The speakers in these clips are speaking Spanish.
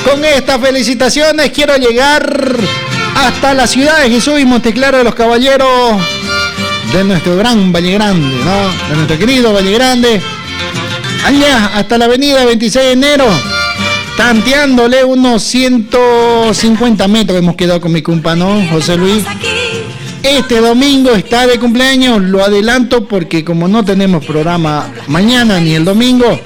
Con estas felicitaciones quiero llegar hasta la ciudad de Jesús y Monteclaro de los Caballeros, de nuestro gran Valle Grande, ¿no? De nuestro querido Valle Grande, allá hasta la avenida 26 de enero, tanteándole unos 150 metros. Hemos quedado con mi compa, ¿no? José Luis. Este domingo está de cumpleaños, lo adelanto porque como no tenemos programa mañana ni el domingo,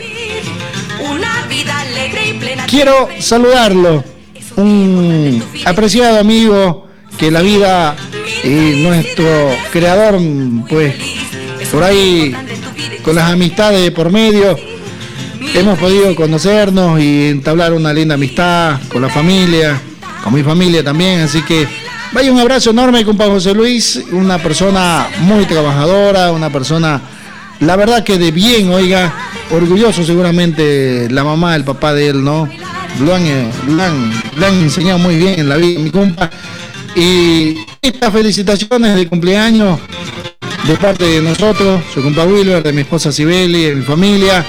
quiero saludarlo, un apreciado amigo que la vida y nuestro creador, pues por ahí con las amistades de por medio hemos podido conocernos y entablar una linda amistad con la familia, con mi familia también, así que vaya un abrazo enorme, compa José Luis, una persona muy trabajadora, una persona, la verdad que de bien, oiga, orgulloso seguramente la mamá, el papá de él, ¿no? Lo han enseñado muy bien en la vida, mi compa. Y estas felicitaciones de cumpleaños de parte de nosotros, su compa Wilber, de mi esposa Sibeli, de mi familia.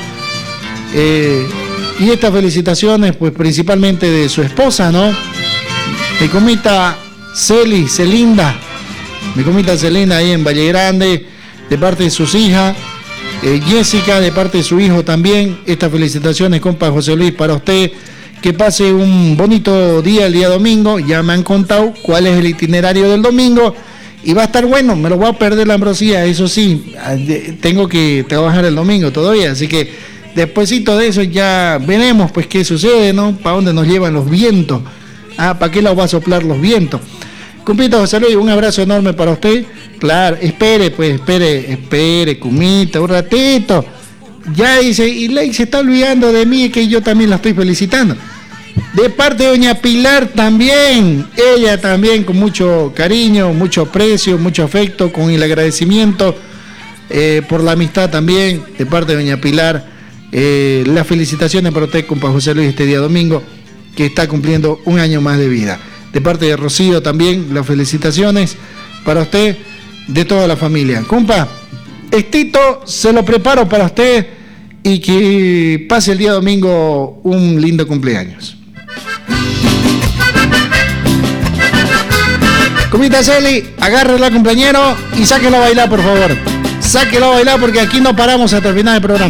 Y estas felicitaciones, pues principalmente de su esposa, ¿no? Mi comita Celinda, mi comita Celinda ahí en Valle Grande, de parte de sus hijas. Jessica, de parte de su hijo también. Estas felicitaciones, compa José Luis, para usted. Que pase un bonito día el día domingo. Ya me han contado cuál es el itinerario del domingo y va a estar bueno. Me lo voy a perder la ambrosía, eso sí. Tengo que trabajar el domingo todavía, así que despuesito de eso ya veremos pues qué sucede, ¿no? Para dónde nos llevan los vientos. ¿Para qué los va a soplar los vientos? Cumpita José Luis, un abrazo enorme para usted. Claro, espere, cumita, un ratito. Ya dice, y Ley se está olvidando de mí, que yo también la estoy felicitando. De parte de doña Pilar también, ella también con mucho cariño, mucho aprecio, mucho afecto, con el agradecimiento por la amistad también, de parte de doña Pilar. Las felicitaciones para usted, compa José Luis, este día domingo, que está cumpliendo un año más de vida. De parte de Rocío también, las felicitaciones para usted, de toda la familia. Compa, estito se lo preparo para usted y que pase el día domingo un lindo cumpleaños. Comita Celi, agárrela, compañero, y sáquelo a bailar, por favor. Sáquelo a bailar porque aquí no paramos hasta el final del programa.